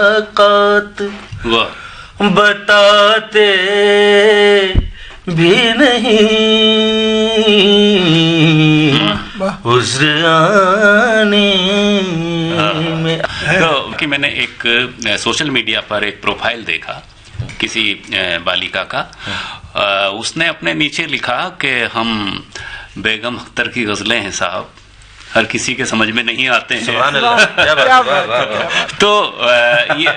मुलाकात बताते भी नहीं उस आने में। तो कि मैंने एक सोशल मीडिया पर एक प्रोफाइल देखा किसी बालिका का, उसने अपने नीचे लिखा कि हम बेगम अख्तर की गजलें हैं साहब, हर किसी के समझ में नहीं आते हैं। तो ये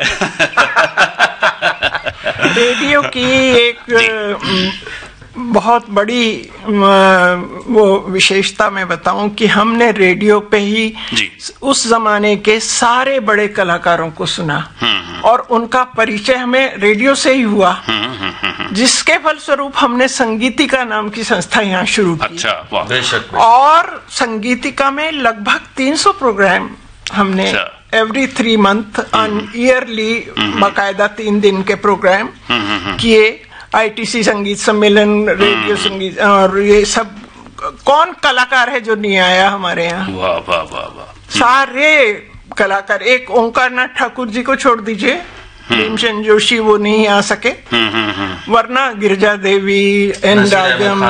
रेडियो की एक बहुत बड़ी वो विशेषता मैं बताऊं कि हमने रेडियो पे ही उस जमाने के सारे बड़े कलाकारों को सुना और उनका परिचय हमें रेडियो से ही हुआ, जिसके फलस्वरूप हमने संगीतिका नाम की संस्था यहाँ शुरू की। अच्छा, और संगीतिका में लगभग 300 प्रोग्राम हमने एवरी 3 मंथ ऑन ईयरली बाकायदा 3 दिन के प्रोग्राम किए। आईटीसी संगीत सम्मेलन, रेडियो संगीत, और ये सब कौन कलाकार है जो नहीं आया हमारे यहाँ? वाह वाह वाह वाह, सारे कलाकार। एक ओंकार नाथ ठाकुर जी को छोड़ दीजिए, भीमसेन जोशी वो नहीं आ सके, वरना गिरजा देवी, एन रागम,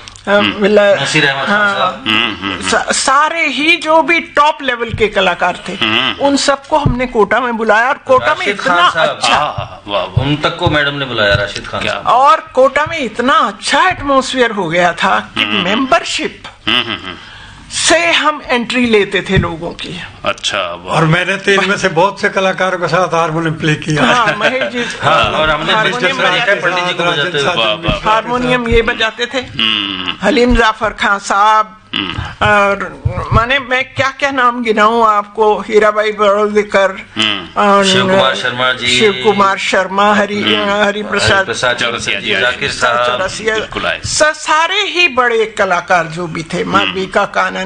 सारे ही जो भी टॉप लेवल के कलाकार थे उन सबको हमने कोटा में बुलाया। और कोटा में इतना अच्छा, उन तक को मैडम ने बुलाया, राशिद खान, और कोटा में इतना अच्छा एटमॉस्फेयर हो गया था कि मेंबरशिप से हम एंट्री लेते थे लोगों की। अच्छा, और मैंने 3 में से बहुत से कलाकारों के साथ हारमोनियम प्ले किया। हाँ, महेश जी, और हमने हारमोनियम ये बजाते थे, हलीम जाफर खान साहब, और माने मैं क्या क्या नाम गिनाऊं आपको, हीराबाई बड़ौदेकर, शिव कुमार शर्मा, हरि प्रसाद चौरसिया, सारे ही बड़े कलाकार जो भी थे, मालविका कानन,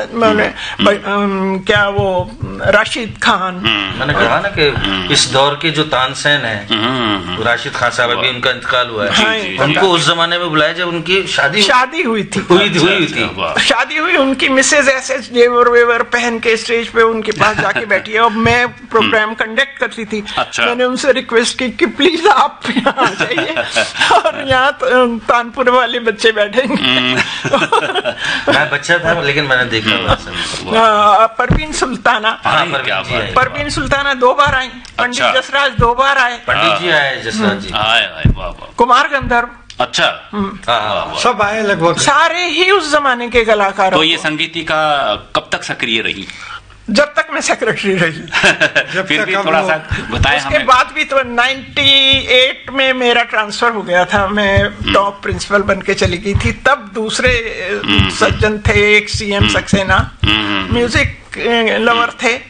क्या वो राशिद खान। मैंने कहा ना कि इस दौर के जो तानसेन है राशिद खान साहब, अभी उनका इंतकाल हुआ है, उनको उस जमाने में बुलाया जब उनकी शादी हुई थी। शादी हुई, उनकी मिसेज ऐसे जेवर वेवर पहन के स्टेज पे उनके पास जाके बैठी है, और मैं प्रोग्राम कंडक्ट करती थी। अच्छा। मैंने उनसे रिक्वेस्ट की कि प्लीज आप यहाँ आ जाइए और यहाँ तानपुर वाले बच्चे बैठेंगे। मैं बच्चा था लेकिन मैंने देखा। परवीन सुल्ताना, परवीन सुल्ताना 2 बार आई, पंडित जसराज 2 बार आए, पंडित जी आए, जसराज जी आए, कुमार गंधर्व, अच्छा, सब आए लगभग, सारे ही उस जमाने के कलाकार। तो ये संगीतिका कब तक सक्रिय रही? जब तक मैं सेक्रेटरी रही। फिर भी थोड़ा सा बताएं हमें। उसके बाद भी तो 98 में मेरा ट्रांसफर हो गया था, मैं टॉप प्रिंसिपल बन के चली गई थी। तब दूसरे सज्जन थे, एक CM सक्सेना म्यूजिक लवर थे,